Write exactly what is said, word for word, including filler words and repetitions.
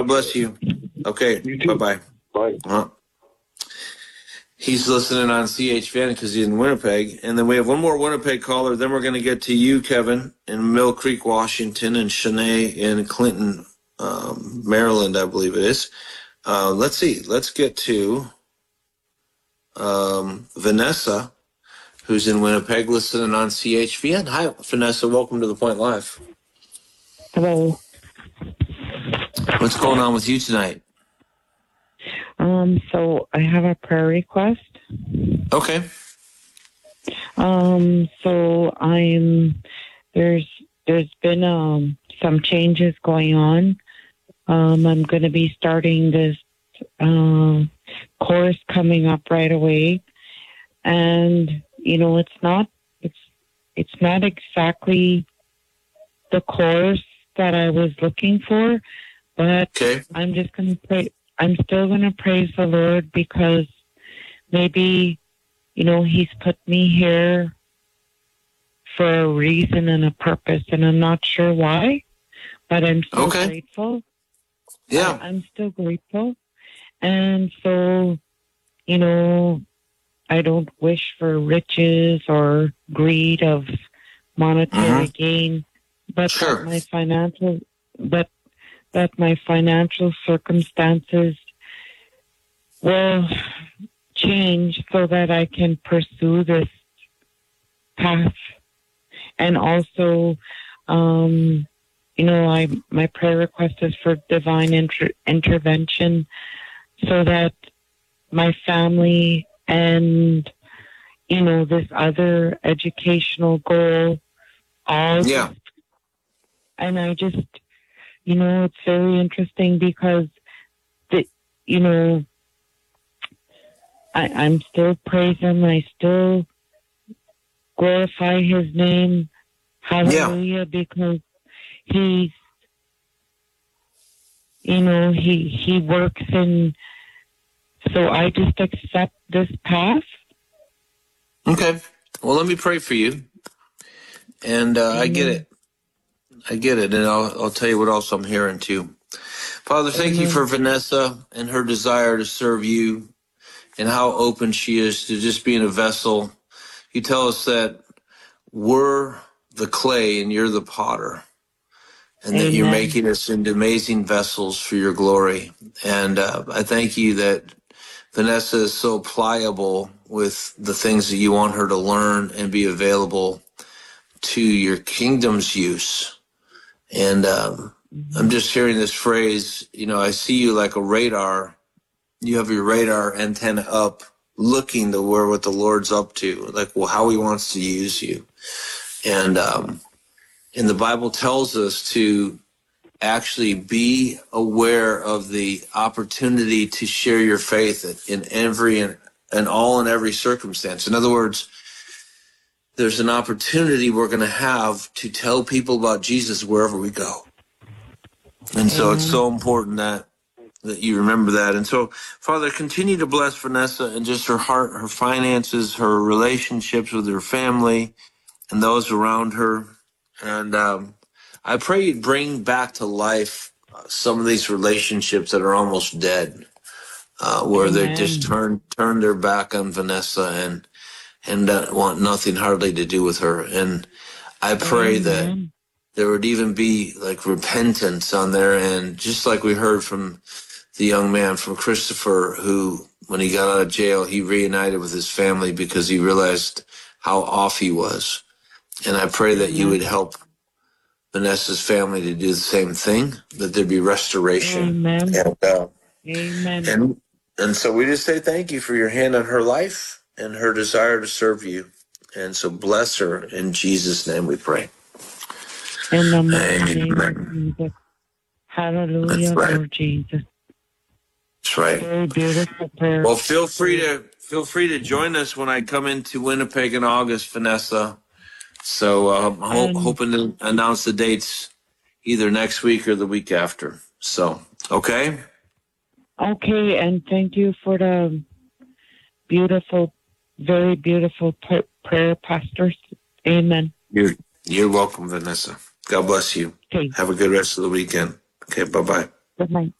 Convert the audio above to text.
God bless you. Okay, You too. bye-bye. Bye. Uh, he's listening on C H V N because he's in Winnipeg. And then we have one more Winnipeg caller. Then we're going to get to you, Kevin, in Mill Creek, Washington, and Shanae in Clinton, um, Maryland, I believe it is. Uh, let's see. Let's get to um, Vanessa, who's in Winnipeg, listening on C H V N. Hi, Vanessa. Welcome to The Point Live. Hello. What's going on with you tonight? Um, so I have a prayer request. Okay. Um, so I'm there's there's been um some changes going on. Um, I'm going to be starting this uh, course coming up right away, and you know it's not it's it's not exactly the course that I was looking for, but okay. I'm just going to pray. I'm still going to praise the Lord because maybe, you know, He's put me here for a reason and a purpose, and I'm not sure why, but I'm still okay. grateful. Yeah. I, I'm still grateful. And so, you know, I don't wish for riches or greed of monetary mm-hmm. gain, but sure. that my financial, but that my financial circumstances will change so that I can pursue this path. And also, um, you know, I my prayer request is for divine inter- intervention so that my family and, you know, this other educational goal all yeah. And I just, you know, it's very interesting because, the, you know, I, I'm still praising, I still glorify His name, hallelujah, yeah. because He's, you know, He He works in, so I just accept this path. Okay. Well, let me pray for you. And uh, I get it. I get it, and I'll, I'll tell you what else I'm hearing too. Father, thank Amen. you for Vanessa and her desire to serve you and how open she is to just being a vessel. You tell us that we're the clay and you're the potter, and Amen. that you're making us into amazing vessels for your glory. And uh, I thank you that Vanessa is so pliable with the things that you want her to learn and be available to your kingdom's use. And um, mm-hmm. I'm just hearing this phrase, you know, I see you like a radar. You have your radar antenna up, looking to where what the Lord's up to, like, well, how He wants to use you. And, um, and the Bible tells us to actually be aware of the opportunity to share your faith in every and, and all in every circumstance. In other words, there's an opportunity we're going to have to tell people about Jesus wherever we go. And so it's so important that that you remember that. And so, Father, continue to bless Vanessa and just her heart, her finances, her relationships with her family and those around her. And um, I pray you'd bring back to life uh, some of these relationships that are almost dead, uh, where Amen. they just turn turn their back on Vanessa and and uh, want nothing hardly to do with her. And I pray Amen. that there would even be like repentance on there. And just like we heard from the young man, from Christopher, who, when he got out of jail, he reunited with his family because he realized how off he was. And I pray that you would help Vanessa's family to do the same thing, that there'd be restoration. Amen. And, uh, Amen. And, and so we just say thank you for your hand on her life and her desire to serve you. And so bless her. In Jesus' name we pray. In the mighty name of Jesus. Hallelujah, right. Lord Jesus. That's right. Very beautiful prayer. Well, feel free to feel free to join us when I come into Winnipeg in August, Vanessa. So uh, I'm ho- Um, hoping to announce the dates either next week or the week after. So, okay? Okay, and thank you for the beautiful, very beautiful p- prayer, pastors. Amen. You're, you're welcome, Vanessa. God bless you. Okay. Have a good rest of the weekend. Okay, bye-bye. Good night.